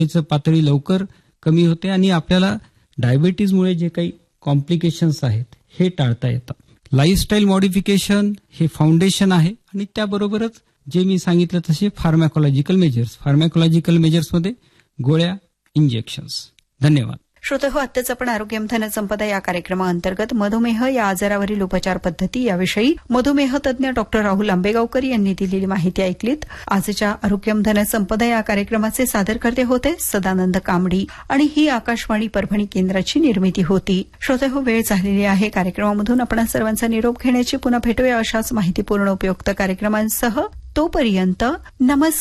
पातळी लवकर कमी होते आणि आपल्याला डायबिटीजमुळे जे काही कॉम्प्लिकेशन्स आहेत हे टाळता येतात. लाईफस्टाईल मॉडिफिकेशन हे फाउंडेशन आहे आणि त्याबरोबरच जे मी सांगितलं तसे फार्मॅकोलॉजिकल मेजर्समध्ये गोळ्या, इंजेक्शन्स. धन्यवाद. श्रोतेहो, आत्ताच आपण आरोग्यम धनसंपदा या कार्यक्रमाअंतर्गत मधुमेह या आजारावरील उपचार पद्धती याविषयी मधुमेह तज्ज्ञ डॉक्टर राहुल आंबेगावकर यांनी दिलेली माहिती ऐकलीत. आजच्या आरोग्यम धनसंपदा या कार्यक्रमाचे सादरकर्ते होते सदानंद कामडी आणि ही आकाशवाणी परभणी केंद्राची निर्मिती होती. श्रोतेहो, वेळ झालेली आहे. कार्यक्रमामधून आपण सर्वांचा निरोप घेण्याची. पुन्हा भेटूया अशाच माहितीपूर्ण उपयुक्त कार्यक्रमांसह. तोपर्यंत नमस्कार.